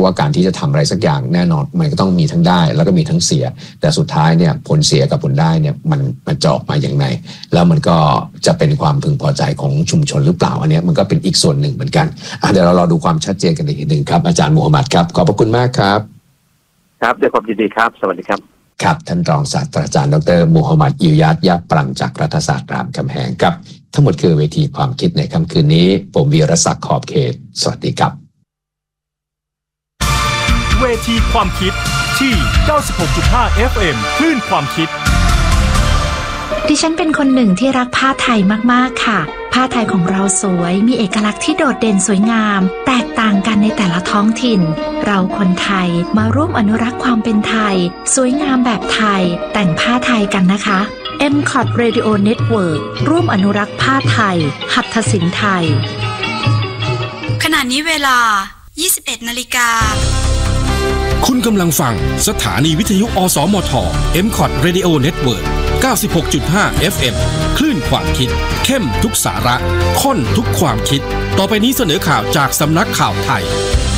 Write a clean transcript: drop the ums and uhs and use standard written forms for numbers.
ว่าการที่จะทำอะไรสักอย่างแน่นอนมันก็ต้องมีทั้งได้แล้วก็มีทั้งเสียแต่สุดท้ายเนี่ยผลเสียกับผลได้เนี่ยมันจะออกมาอย่างไรแล้วมันก็จะเป็นความพึงพอใจของชุมชนหรือเปล่าอันนี้มันก็เป็นอีกส่วนหนึ่งเหมือนกันเดี๋ยวเรารอดูความชัดเจนกันอีกทีหนึ่งครับอาจารย์มูฮัมหมัดครับขอบพระคุณมากครับครับด้วยความยินดีครับสวัสดีครับครับท่านรองศาสตราจารย์ดรมูฮัมหมัดอิลยัตยะปรังจากรัฐศาสตร์รามคำแหงครับทั้งหมดคือเวทีความคิดในค่ำคืนนี้ผมวีรศักดิ์ขอบเขตสวัสดีครับเวทีความคิดที่ 96.5 FM คลื่นความคิดดิฉันเป็นคนหนึ่งที่รักผ้าไทยมากๆค่ะผ้าไทยของเราสวยมีเอกลักษณ์ที่โดดเด่นสวยงามแตกต่างกันในแต่ละท้องถิ่นเราคนไทยมาร่วมอนุรักษ์ความเป็นไทยสวยงามแบบไทยแต่งผ้าไทยกันนะคะ MCOT Radio Network ร่วมอนุรักษ์ผ้าไทยหัตถศิลป์ไทยขณะนี้เวลา 21:00 น. คุณกำลังฟังสถานีวิทยุอสมท MCOT Radio Network 96.5 FM คลื่นความคิดเข้มทุกสาระข้นทุกความคิดต่อไปนี้เสนอข่าวจากสำนักข่าวไทย